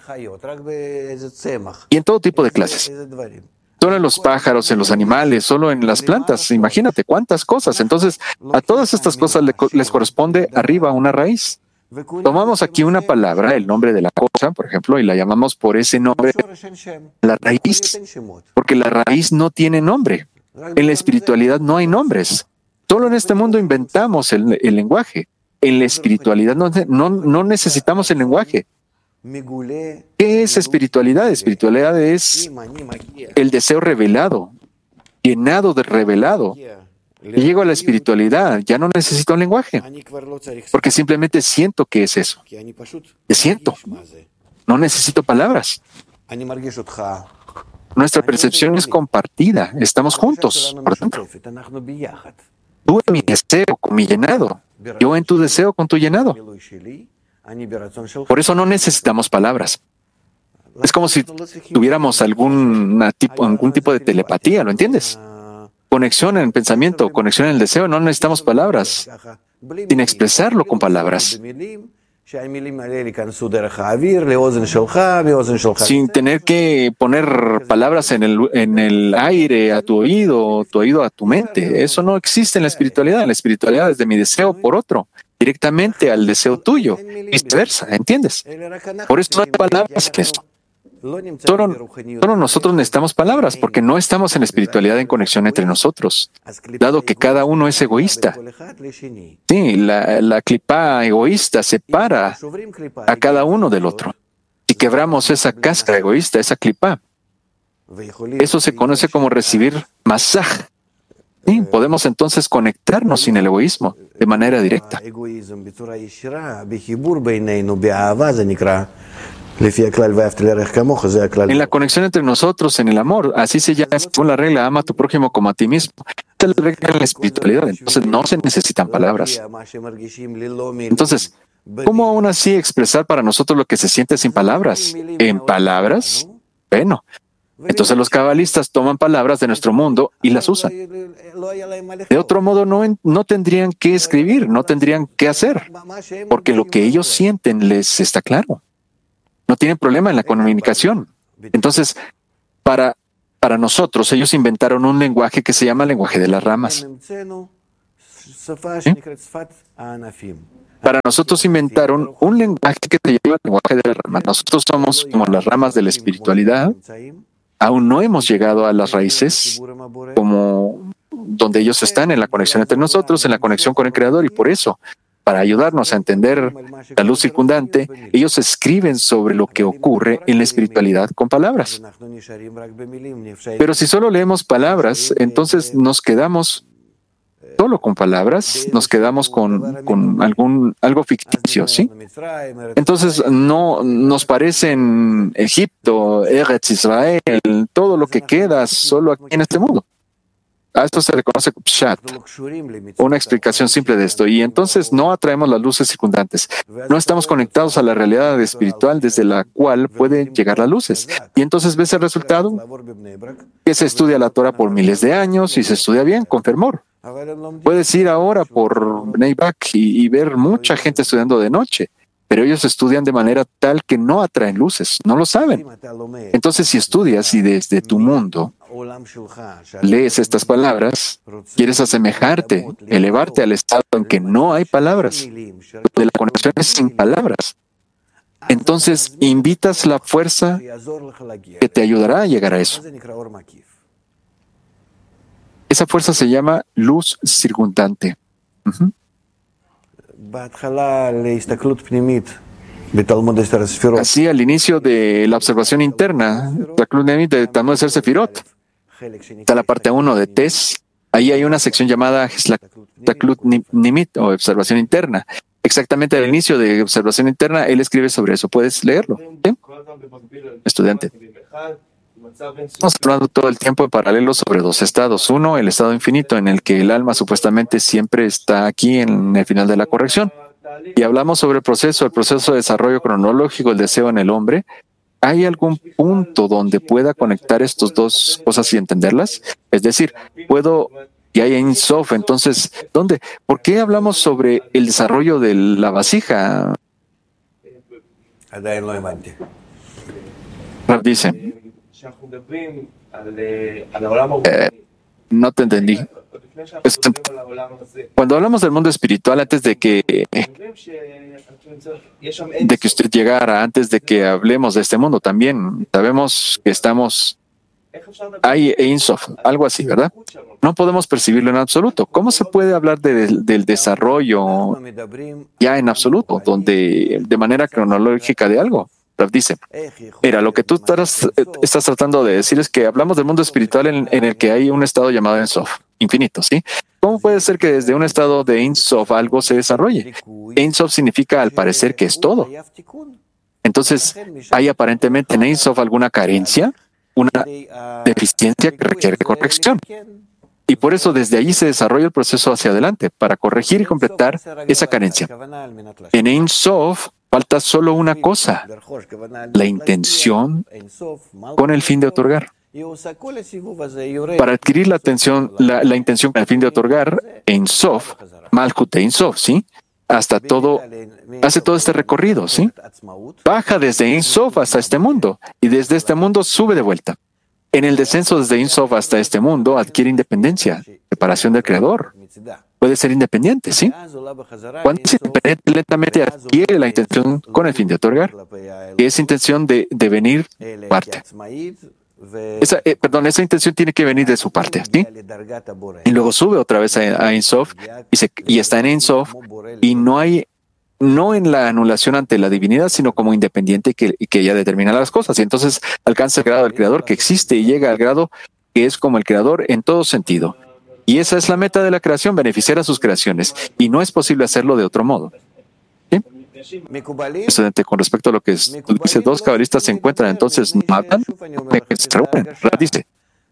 Y en todo tipo de clases. Solo en los pájaros, en los animales, solo en las plantas. Imagínate cuántas cosas. Entonces, a todas estas cosas les corresponde arriba una raíz. Tomamos aquí una palabra, el nombre de la cosa, por ejemplo, y la llamamos por ese nombre, la raíz, porque la raíz no tiene nombre. En la espiritualidad no hay nombres. Solo en este mundo inventamos el lenguaje. En la espiritualidad no necesitamos el lenguaje. ¿Qué es espiritualidad? Espiritualidad es el deseo revelado, llenado de revelado. Y llego a la espiritualidad, ya no necesito un lenguaje, porque simplemente siento que es eso. Te siento. No necesito palabras. Nuestra percepción es compartida. Estamos juntos, por ejemplo. Tú en mi deseo con mi llenado. Yo en tu deseo con tu llenado. Por eso no necesitamos palabras. Es como si tuviéramos algún tipo de telepatía, ¿lo entiendes? Conexión en el pensamiento, conexión en el deseo, no necesitamos palabras, sin expresarlo con palabras. Sin tener que poner palabras en el aire a tu oído a tu mente. Eso no existe en la espiritualidad. En la espiritualidad es de mi deseo por otro, directamente al deseo tuyo, viceversa, ¿entiendes? Por eso no hay palabras en eso. Solo nosotros necesitamos palabras, porque no estamos en la espiritualidad en conexión entre nosotros, dado que cada uno es egoísta. Sí, la clipá egoísta separa a cada uno del otro. Si quebramos esa cáscara egoísta, esa clipá, eso se conoce como recibir masaj. Sí, podemos entonces conectarnos sin el egoísmo, de manera directa. En la conexión entre nosotros, en el amor, así se llama según la regla, ama a tu prójimo como a ti mismo. Esta es la regla en la espiritualidad, entonces no se necesitan palabras. Entonces, ¿cómo aún así expresar para nosotros lo que se siente sin palabras? ¿En palabras? Bueno, Entonces los cabalistas toman palabras de nuestro mundo y las usan. De otro modo, no tendrían que escribir, no tendrían que hacer, porque lo que ellos sienten les está claro. No tienen problema en la comunicación. Entonces, para nosotros, ellos inventaron un lenguaje que se llama lenguaje de las ramas. ¿Sí? Para nosotros inventaron un lenguaje que se llama lenguaje de las ramas. Nosotros somos como las ramas de la espiritualidad. Aún no hemos llegado a las raíces como donde ellos están, en la conexión entre nosotros, en la conexión con el Creador, y por eso, para ayudarnos a entender la luz circundante, ellos escriben sobre lo que ocurre en la espiritualidad con palabras. Pero si solo leemos palabras, entonces nos quedamos solo con palabras, nos quedamos con algo ficticio, ¿sí? Entonces no nos parecen Egipto, Eretz Israel, todo lo que queda solo aquí en este mundo. A esto se le conoce Pshat, una explicación simple de esto. Y entonces no atraemos las luces circundantes. No estamos conectados a la realidad espiritual desde la cual pueden llegar las luces. Y entonces ves el resultado, que se estudia la Torah por miles de años y se estudia bien, con fervor. Puedes ir ahora por Bnei Brak y ver mucha gente estudiando de noche, pero ellos estudian de manera tal que no atraen luces, no lo saben. Entonces, si estudias y desde tu mundo lees estas palabras, quieres asemejarte, elevarte al estado en que no hay palabras, donde la conexión es sin palabras. Entonces, invitas la fuerza que te ayudará a llegar a eso. Esa fuerza se llama luz circundante. Así, al inicio de la observación interna, de Talmud de Sefirot, está la parte 1 de Tes. Ahí hay una sección llamada Taklut Nimit, o observación interna. Exactamente al inicio de observación interna, él escribe sobre eso. ¿Puedes leerlo? ¿Sí? Estudiante. Estamos hablando todo el tiempo en paralelo sobre dos estados. Uno, el estado infinito, en el que el alma supuestamente siempre está aquí en el final de la corrección. Y hablamos sobre el proceso de desarrollo cronológico del deseo en el hombre. ¿Hay algún punto donde pueda conectar estas dos cosas y entenderlas? Es decir, y hay Ein Sof, entonces, ¿dónde? ¿Por qué hablamos sobre el desarrollo de la vasija? Rav dice, no te entendí. Cuando hablamos del mundo espiritual, antes de que usted llegara, antes de que hablemos de este mundo, también sabemos que hay Ein Sof, algo así, ¿verdad? No podemos percibirlo en absoluto. ¿Cómo se puede hablar del desarrollo ya en absoluto, de manera cronológica de algo? Rav dice, lo que tú estás tratando de decir es que hablamos del mundo espiritual en el que hay un estado llamado Ein Sof, infinito, ¿sí? ¿Cómo puede ser que desde un estado de Ein Sof algo se desarrolle? Ein Sof significa al parecer que es todo. Entonces, ¿hay aparentemente en Ein Sof alguna carencia, una deficiencia que requiere corrección? Y por eso desde allí se desarrolla el proceso hacia adelante, para corregir y completar esa carencia. En Ein Sof falta solo una cosa, la intención con el fin de otorgar. Para adquirir la intención con el fin de otorgar, Ein Sof, Malkut Ein Sof, ¿sí? Hace todo este recorrido, ¿sí? Baja desde Ein Sof hasta este mundo, y desde este mundo sube de vuelta. En el descenso desde Ein Sof hasta este mundo adquiere independencia, separación del Creador. Puede ser independiente, ¿sí? Cuando es independiente, lentamente adquiere la intención con el fin de otorgar, que es intención de venir parte. Esa intención tiene que venir de su parte, ¿sí? Y luego sube otra vez a Ein Sof y está en Ein Sof, y no en la anulación ante la divinidad, sino como independiente que ella determina las cosas. Y entonces alcanza el grado del Creador que existe y llega al grado que es como el Creador en todo sentido. Y esa es la meta de la creación, beneficiar a sus creaciones. Y no es posible hacerlo de otro modo. ¿Sí? Estudiante, con respecto a lo que dice, dos cabalistas se encuentran, entonces no hablan, se reúnen. Dice,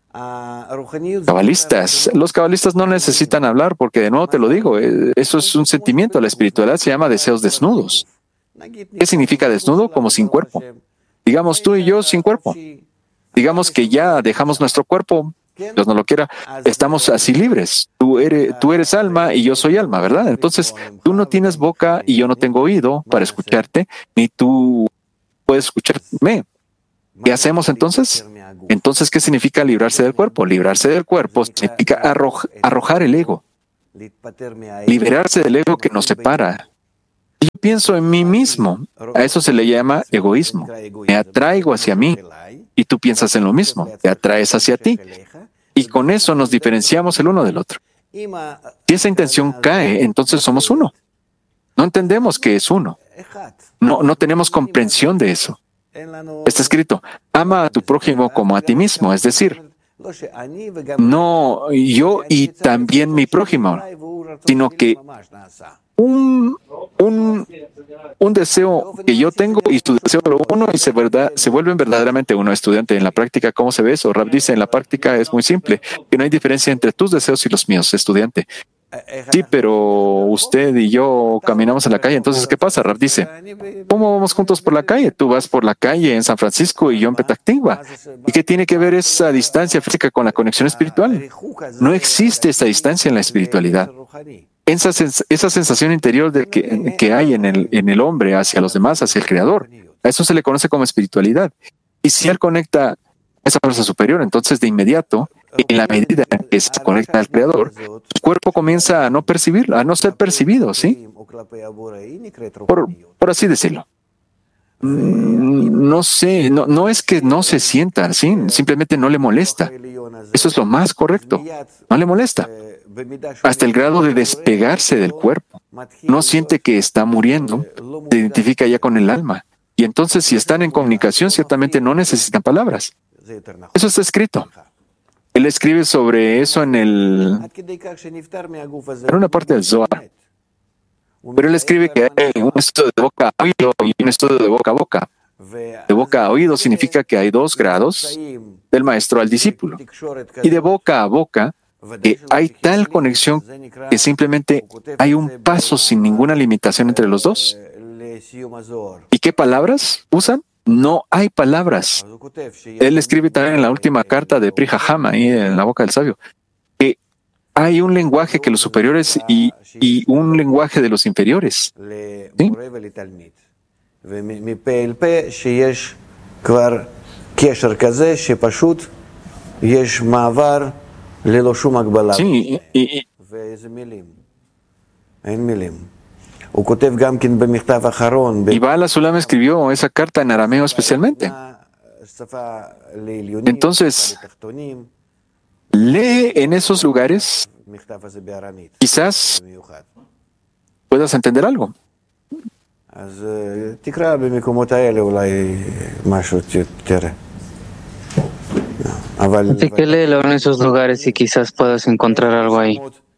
los cabalistas no necesitan hablar porque, de nuevo te lo digo, eso es un sentimiento. La espiritualidad se llama deseos desnudos. ¿Qué significa desnudo? Como sin cuerpo. Digamos tú y yo sin cuerpo. digamos que ya dejamos nuestro cuerpo, Dios no lo quiera, estamos así libres. Tú eres alma y yo soy alma, ¿verdad? Entonces, tú no tienes boca y yo no tengo oído para escucharte, ni tú puedes escucharme. ¿Qué hacemos entonces? Entonces, ¿qué significa librarse del cuerpo? Librarse del cuerpo significa arrojar el ego, liberarse del ego que nos separa. Yo pienso en mí mismo. A eso se le llama egoísmo. Me atraigo hacia mí y tú piensas en lo mismo. Te atraes hacia ti. Y con eso nos diferenciamos el uno del otro. Si esa intención cae, entonces somos uno. No entendemos que es uno. No tenemos comprensión de eso. Está escrito, ama a tu prójimo como a ti mismo, es decir, no yo y también mi prójimo, sino que un deseo que yo tengo y tu deseo lo uno y se vuelven verdaderamente uno. Estudiante, en la práctica, ¿cómo se ve eso? Rab dice, en la práctica es muy simple, que no hay diferencia entre tus deseos y los míos. Estudiante, sí, pero usted y yo caminamos en la calle, entonces, ¿qué pasa? Rab dice, ¿cómo vamos juntos por la calle? Tú vas por la calle en San Francisco y yo en Petah Tikva. ¿Y qué tiene que ver esa distancia física con la conexión espiritual? No existe esa distancia en la espiritualidad. Esa sensación interior que hay en el hombre hacia los demás, hacia el Creador, a eso se le conoce como espiritualidad. Y si él conecta esa fuerza superior, entonces de inmediato, en la medida en que se conecta al Creador, su cuerpo comienza a no percibir, a no ser percibido, ¿sí? Por así decirlo. No sé, no es que no se sienta, ¿sí? Simplemente no le molesta. Eso es lo más correcto. No le molesta. Hasta el grado de despegarse del cuerpo. No siente que está muriendo, se identifica ya con el alma. Y entonces, si están en comunicación, ciertamente no necesitan palabras. Eso está escrito. Él escribe sobre eso en una parte del Zohar. Pero él escribe que hay un estudio de boca a oído y un estudio de boca a boca. De boca a oído significa que hay 2 grados del maestro al discípulo. Y de boca a boca, que hay tal conexión que simplemente hay un paso sin ninguna limitación entre los dos. ¿Y qué palabras usan? No hay palabras. Él escribe también en la última carta de Pri Haham, ahí en la boca del sabio, que hay un lenguaje que los superiores y un lenguaje de los inferiores. ¿Sí? Sí, y Baal HaSulam escribió esa carta en arameo especialmente. Entonces, lee en esos lugares, quizás puedas entender algo. Así que léelo en esos lugares y quizás puedas encontrar algo ahí.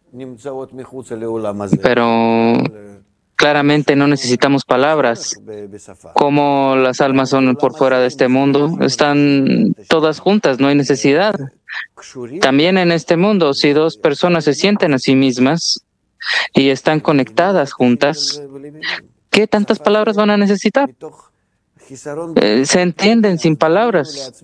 Pero claramente no necesitamos palabras. Como las almas son por fuera de este mundo, están todas juntas, no hay necesidad. También en este mundo, si 2 personas se sienten a sí mismas y están conectadas juntas, ¿qué tantas palabras van a necesitar? Se entienden sin palabras.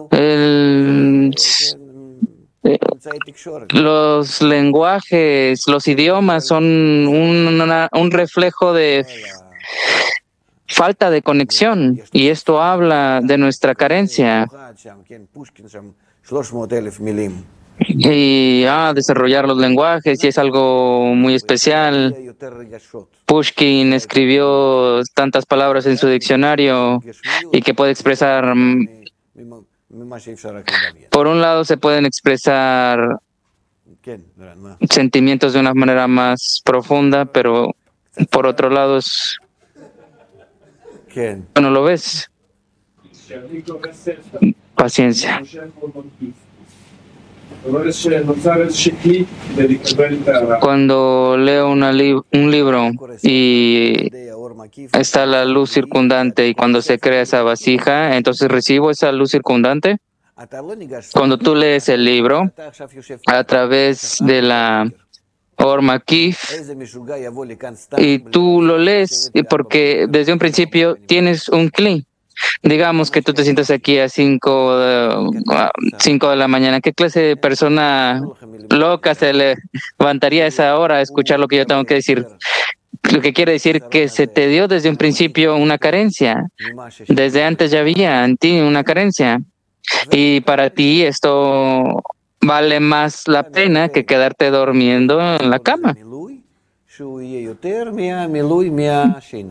Los lenguajes, los idiomas son un reflejo de falta de conexión y esto habla de nuestra carencia. Y desarrollar los lenguajes y es algo muy especial. Pushkin escribió tantas palabras en su diccionario y que puede expresar. Por un lado se pueden expresar sentimientos de una manera más profunda, pero por otro lado es... Bueno, ¿lo ves? Paciencia. Cuando leo un libro y está la luz circundante y cuando se crea esa vasija, entonces recibo esa luz circundante. Cuando tú lees el libro a través de la Or Makif y tú lo lees porque desde un principio tienes un kli, Digamos que tú te sientas aquí a 5 de la mañana. ¿Qué clase de persona loca se levantaría a esa hora a escuchar lo que yo tengo que decir? Lo que quiere decir que se te dio desde un principio una carencia. Desde antes ya había en ti una carencia. Y para ti esto vale más la pena que quedarte durmiendo en la cama.